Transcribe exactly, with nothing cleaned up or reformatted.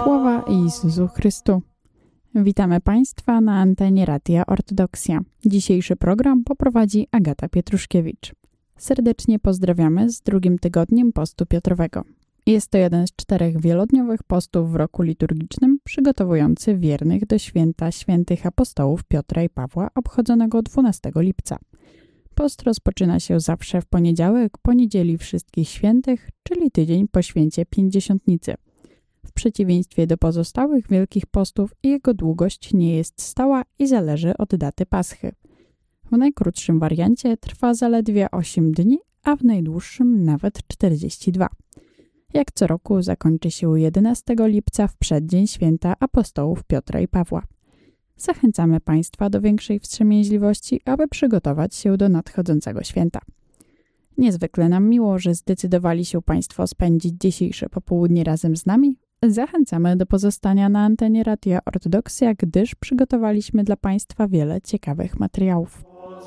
Sława Jezusu Chrystu. Witamy Państwa na antenie Radia Ortodoksja. Dzisiejszy program poprowadzi Agata Pietruszkiewicz. Serdecznie pozdrawiamy z drugim tygodniem postu Piotrowego. Jest to jeden z czterech wielodniowych postów w roku liturgicznym, przygotowujący wiernych do święta świętych apostołów Piotra i Pawła, obchodzonego dwunastego lipca. Post rozpoczyna się zawsze w poniedziałek, po niedzieli Wszystkich Świętych, czyli tydzień po święcie Pięćdziesiątnicy. W przeciwieństwie do pozostałych wielkich postów, jego długość nie jest stała i zależy od daty Paschy. W najkrótszym wariancie trwa zaledwie osiem dni, a w najdłuższym nawet czterdzieści dwa. Jak co roku zakończy się jedenastego lipca w przeddzień święta apostołów Piotra i Pawła. Zachęcamy Państwa do większej wstrzemięźliwości, aby przygotować się do nadchodzącego święta. Niezwykle nam miło, że zdecydowali się Państwo spędzić dzisiejsze popołudnie razem z nami. Zachęcamy do pozostania na antenie Radia Ortodoksja, gdyż przygotowaliśmy dla Państwa wiele ciekawych materiałów.